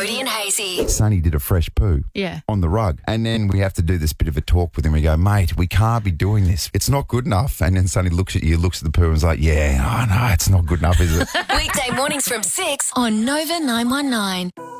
Bodie and Hazy. Sonny did a fresh poo Yeah. on the rug. And then we have to do this bit of a talk with him. We go, mate, we can't be doing this. It's not good enough. And then Sonny looks at you, looks at the poo and is like, yeah, oh no, it's not good enough, is it? Weekday mornings from 6 on Nova 919.